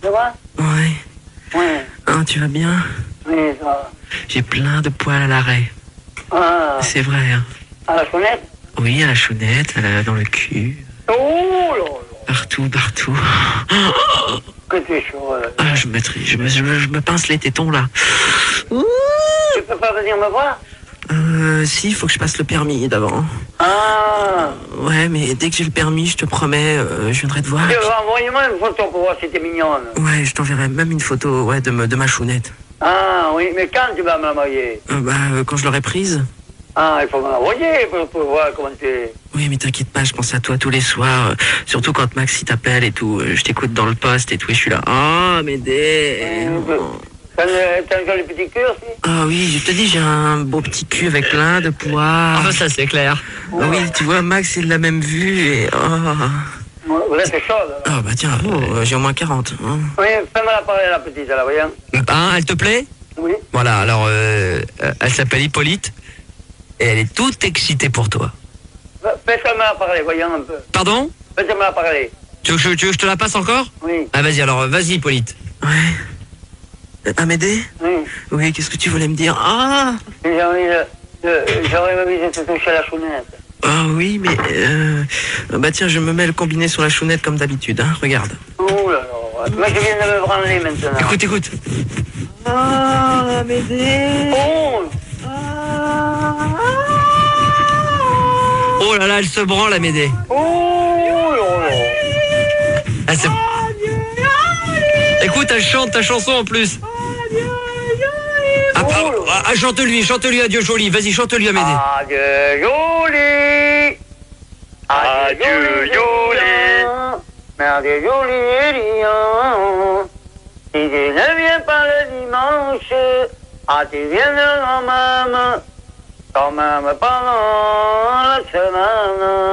Ça va? Ouais. Ouais. Hein, tu vas bien? Oui, ça va. J'ai plein de poils à l'arrêt. Ah, C'est vrai, hein. à la fenêtre? Oui, à la chounette, dans le cul. Oh là là. Partout, partout. Que tu es chaud, là. Ah, je me pince les tétons, là. Ouh. Tu peux pas venir me voir? Si, il faut que je passe le permis d'abord. Ah. Ouais, mais dès que j'ai le permis, je te promets, je viendrai te voir. Envoyez-moi une photo pour voir si t'es mignonne. Ouais, je t'enverrai même une photo, ouais, de ma chounette. Ah oui, mais quand tu vas me l'envoyer? Quand je l'aurai prise. Ah, il faut me l'envoyer pour voir comment tu es. Oui, mais t'inquiète pas, je pense à toi tous les soirs. Surtout quand Maxi t'appelle et tout. Je t'écoute dans le poste et tout, et je suis là. Ah, Médée. T'as un joli petit cul aussi? Ah oui, je te dis, j'ai un beau petit cul avec plein de poils. Ah bah ça c'est clair. Ah oui, tu vois, Max, il l'a même vu et... Vous êtes chaude, là. Ah bah tiens, j'ai au moins 40. Hein. Oui, fais-moi la parler, la petite, là, voyons. Hein, elle te plaît? Oui. Voilà, alors elle s'appelle Hippolyte et elle est toute excitée pour toi. Fais-moi la parler, voyons un peu. Pardon? Fais-moi la parler. Tu veux que je te la passe encore? Oui. Ah vas-y alors, vas-y Hippolyte. Ouais. Amédée? Oui. Oui, qu'est-ce que tu voulais me dire? Ah! J'aurais envie de te toucher la chounette. Ah oui, mais... bah tiens, je me mets le combiné sur la chounette comme d'habitude, hein, regarde. Oh là là. Moi, je viens de me branler maintenant. Écoute, écoute. Ah, Amédée! Oh! Oh là là, elle se branle la Médée. Oh là là. Ah, c'est... Écoute, elle chante ta chanson en plus. Chante-lui Adieu Jolie. Vas-y, chante-lui Amédée. Adieu, Jolie. Adieu, Jolie. Adieu, Jolie. Si tu ne viens pas le dimanche, tu viendras quand même pendant la semaine.